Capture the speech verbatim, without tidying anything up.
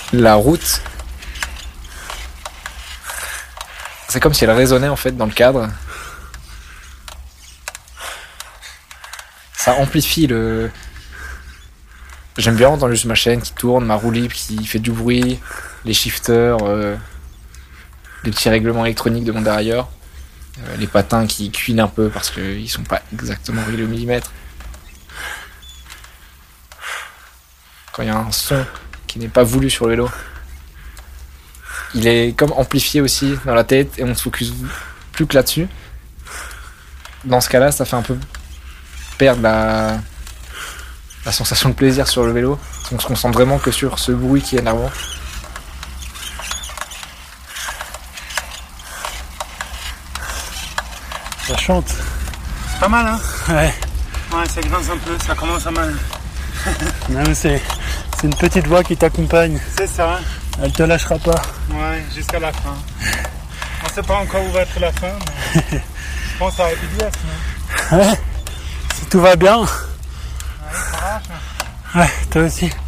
la route, c'est comme si elle résonnait en fait dans le cadre. Ça amplifie le... J'aime bien entendre juste ma chaîne qui tourne, ma roue libre qui fait du bruit, les shifters, euh, les petits règlements électroniques de mon dérailleur, euh, les patins qui cuinent un peu parce qu'ils sont pas exactement réglés au millimètre. Quand il y a un son qui n'est pas voulu sur le vélo, il est comme amplifié aussi dans la tête et on se focus plus que là-dessus. Dans ce cas-là, ça fait un peu perdre la, la sensation de plaisir sur le vélo. On se concentre vraiment que sur ce bruit qui est énervant. Ça chante. C'est pas mal, hein? Ouais. Ouais, ça grince un peu, ça commence à mal. Non, mais c'est, c'est une petite voix qui t'accompagne. C'est ça. Elle te lâchera pas. Ouais, jusqu'à la fin. On sait pas encore où va être la fin, mais je pense que ça va être bien, sinon. Ouais. Si tout va bien. Ouais, ça marche. Ouais, toi aussi.